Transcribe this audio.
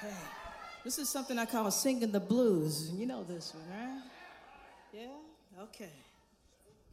Okay. This is something I call singing the blues. You know this one, right? Yeah? Okay.